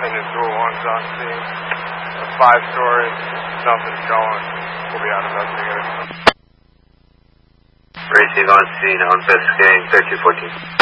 Engine 201's on scene. A 5-story. Nothing's going. We'll be out investigating. Racing on scene, investigating 1314.